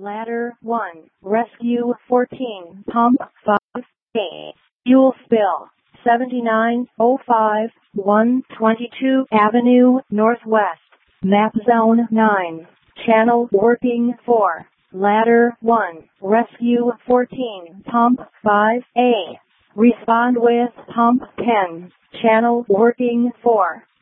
Ladder 1, Rescue 14, Pump 5A, Fuel Spill, 7905, 122 Avenue Northwest, Map Zone 9, Channel Working 4, Ladder 1, Rescue 14, Pump 5A, respond with Pump 10, Channel Working 4.